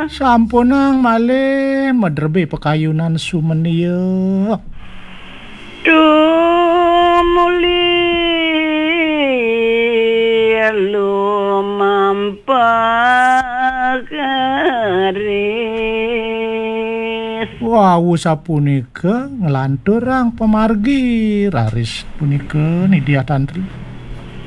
Sampunang malih medrebe pekayunan sumen ieu. Tumuli lumampakeris. Wau sapunika nglanturang pemargi raris punika Nidia Tantri.